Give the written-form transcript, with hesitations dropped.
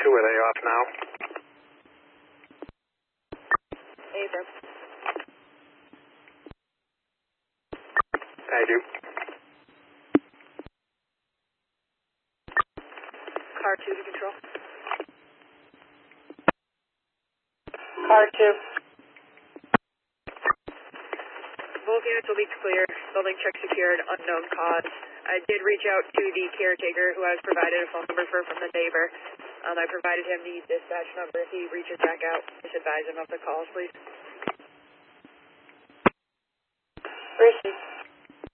are they off now? Abram. Thank you. Car 2 to control. Car 2. Both units will be clear. Building check secured, unknown cause. I did reach out to the caretaker who I was provided a phone number from the neighbor. I provided him the dispatch number. If he reaches back out, just advise him of the calls, please. Received.